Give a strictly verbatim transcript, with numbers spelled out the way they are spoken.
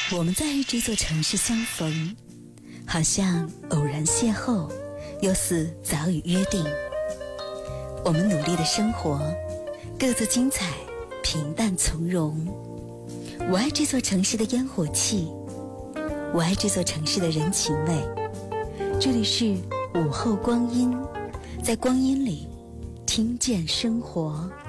我们在这座城市相逢，好像偶然邂逅，又似早已约定。我们努力的生活，各自精彩，平淡从容。我爱这座城市的烟火气，我爱这座城市的人情味。这里是午后光阴，在光阴里听见生活。